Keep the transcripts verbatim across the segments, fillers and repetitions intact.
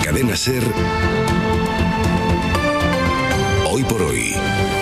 Cadena SER, Hoy por Hoy,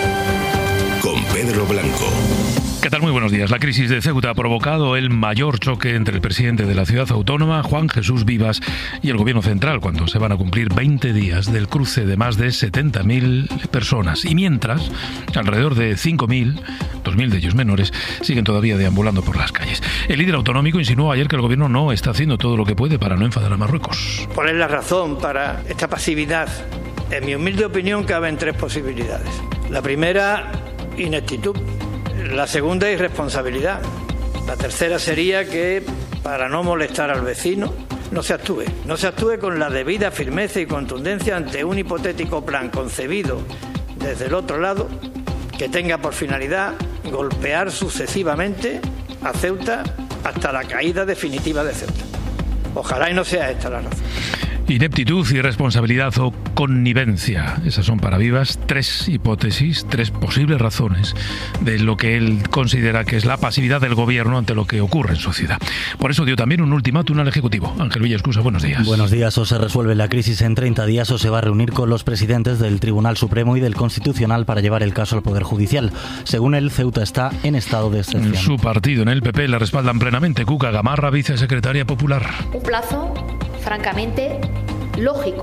con Pedro Blanco. ¿Qué tal? Muy buenos días. La crisis de Ceuta ha provocado el mayor choque entre el presidente de la ciudad autónoma, Juan Jesús Vivas, y el gobierno central, cuando se van a cumplir veinte días del cruce de más de setenta mil personas. Y mientras, alrededor de cinco mil, dos mil de ellos menores, siguen todavía deambulando por las calles. El líder autonómico insinuó ayer que el gobierno no está haciendo todo lo que puede para no enfadar a Marruecos. ¿Cuál es la razón para esta pasividad? En mi humilde opinión, caben tres posibilidades. La primera, ineptitud. La segunda, irresponsabilidad. La tercera sería que, para no molestar al vecino, no se actúe. No se actúe con la debida firmeza y contundencia ante un hipotético plan concebido desde el otro lado que tenga por finalidad golpear sucesivamente a Ceuta hasta la caída definitiva de Ceuta. Ojalá y no sea esta la razón. Ineptitud, irresponsabilidad o connivencia. Esas son para Vivas tres hipótesis, tres posibles razones de lo que él considera que es la pasividad del gobierno ante lo que ocurre en su ciudad. Por eso dio también un ultimátum al Ejecutivo. Ángel Villascusa, buenos días. Buenos días. O se resuelve la crisis en treinta días o se va a reunir con los presidentes del Tribunal Supremo y del Constitucional para llevar el caso al Poder Judicial. Según él, Ceuta está en estado de excepción. Su partido, en el P P, la respaldan plenamente. Cuca Gamarra, vicesecretaria popular. Un plazo, francamente, lógico,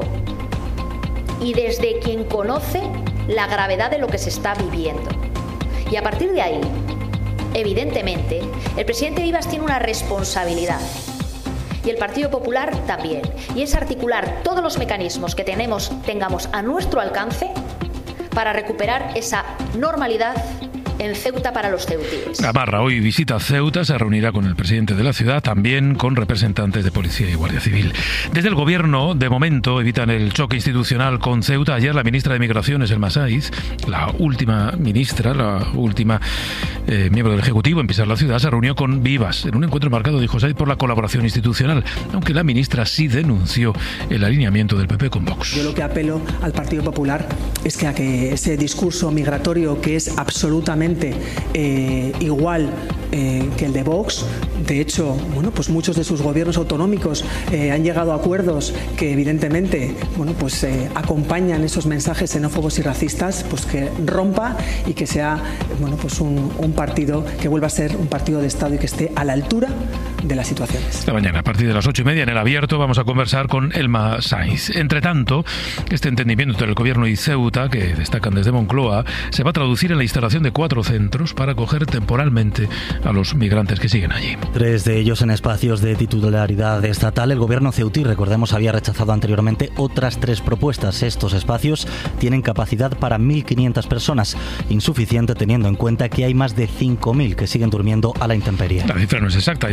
y desde quien conoce la gravedad de lo que se está viviendo. Y a partir de ahí, evidentemente, el presidente Vivas tiene una responsabilidad, y el Partido Popular también, y es articular todos los mecanismos que tenemos, tengamos a nuestro alcance para recuperar esa normalidad en Ceuta para los ceutíes. Gamarra hoy visita Ceuta, se reunirá con el presidente de la ciudad, también con representantes de Policía y Guardia Civil. Desde el gobierno, de momento, evitan el choque institucional con Ceuta. Ayer la ministra de Migraciones, Elma Saiz, la última ministra, la última eh, miembro del Ejecutivo en pisar la ciudad, se reunió con Vivas, en un encuentro marcado, dijo Saiz, por la colaboración institucional, aunque la ministra sí denunció el alineamiento del P P con Vox. Yo lo que apelo al Partido Popular es que a que ese discurso migratorio, que es absolutamente Eh, igual eh, que el de Vox, de hecho, bueno, pues muchos de sus gobiernos autonómicos eh, han llegado a acuerdos que evidentemente, bueno, pues eh, acompañan esos mensajes xenófobos y racistas, pues que rompa y que sea, bueno, pues un, un partido que vuelva a ser un partido de Estado y que esté a la altura de las situaciones. Esta mañana, a partir de las ocho y media, en El Abierto, vamos a conversar con Elma Saiz. Entre tanto, este entendimiento entre el gobierno y Ceuta, que destacan desde Moncloa, se va a traducir en la instalación de cuatro centros para acoger temporalmente a los migrantes que siguen allí. Tres de ellos en espacios de titularidad estatal. El gobierno ceutí, recordemos, había rechazado anteriormente otras tres propuestas. Estos espacios tienen capacidad para mil quinientas personas, insuficiente teniendo en cuenta que hay más de cinco mil que siguen durmiendo a la intemperie. La cifra no es exacta.